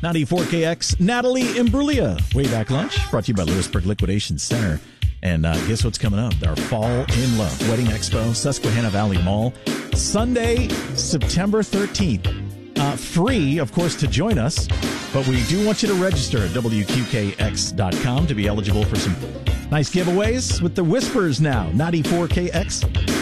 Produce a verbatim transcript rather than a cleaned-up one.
ninety-four K X, Natalie Imbruglia. Way Back Lunch, brought to you by Lewisburg Liquidation Center. And uh, guess what's coming up? Our Fall in Love Wedding Expo, Susquehanna Valley Mall, Sunday, September thirteenth. Uh, free, of course, to join us, but we do want you to register at W Q K X dot com to be eligible for some nice giveaways with the Whispers now. ninety-four K X